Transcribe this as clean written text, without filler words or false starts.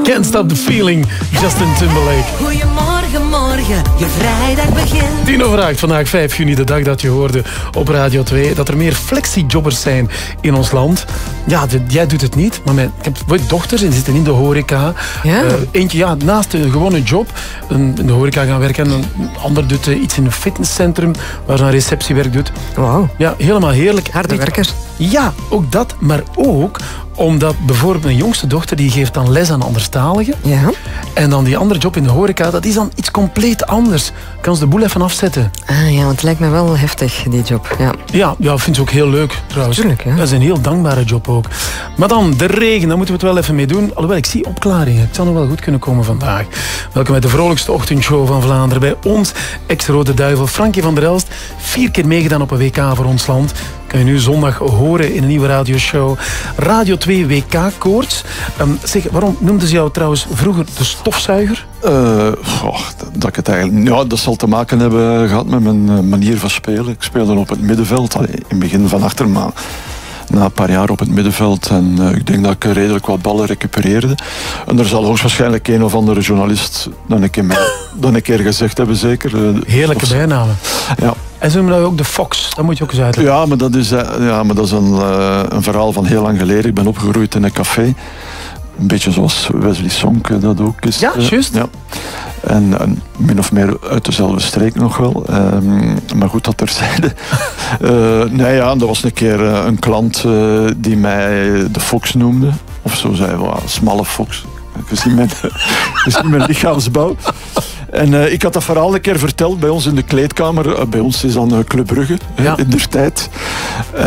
Can't Stop the Feeling, Justin Timberlake. Goedemorgen, morgen, je vrijdag begint. 10:08, vandaag 5 juni, de dag dat je hoorde op Radio 2... dat er meer flexiejobbers zijn in ons land. Ja, jij doet het niet, maar ik heb dochters en die zitten in de horeca. Ja. Eentje, naast een gewone job, in de horeca gaan werken. En een ander doet iets in een fitnesscentrum, waar ze aan receptiewerk doet. Wauw. Ja, helemaal heerlijk. Harde werkers. Ja, ook dat, maar ook omdat bijvoorbeeld mijn jongste dochter, die geeft dan les aan anderstaligen. Ja. En dan die andere job in de horeca, dat is dan iets compleet anders. Kan ze de boel even afzetten. Ah ja, want het lijkt me wel heftig, die job. Ja. Ja, vind ze ook heel leuk trouwens. Tuurlijk, ja. Dat is een heel dankbare job ook. Maar dan, de regen, daar moeten we het wel even mee doen. Alhoewel, ik zie opklaringen. Het zal nog wel goed kunnen komen vandaag. Welkom bij de vrolijkste ochtendshow van Vlaanderen. Bij ons, ex-Rode Duivel, Frankie van der Elst. 4 keer meegedaan op een WK voor ons land. Kan je nu zondag horen in een nieuwe radioshow. Radio 2 WK-koorts. Zeg, waarom noemden ze jou trouwens vroeger de stofzuiger? Dat ik het eigenlijk... Ja, dat zal te maken hebben gehad met mijn manier van spelen. Ik speelde op het middenveld, in het begin van achter, maar na een paar jaar op het middenveld. En ik denk dat ik redelijk wat ballen recupereerde. En er zal hoogstwaarschijnlijk een of andere journalist dan een keer gezegd hebben, zeker. Heerlijke bijnamen. Ja. En ze noemen dat ook de Fox. Dat moet je ook eens uitleggen. Ja, maar dat is een verhaal van heel lang geleden. Ik ben opgegroeid in een café. Een beetje zoals Wesley Sonk dat ook is. Ja, juist. Ja. En min of meer uit dezelfde streek nog wel. Maar goed, dat terzijde. Dat was een keer een klant die mij de Fox noemde. Of zo zei hij, smalle Fox. Gezien mijn lichaamsbouw. En ik had dat verhaal een keer verteld bij ons in de kleedkamer. Bij ons is dan Club Brugge, in der tijd.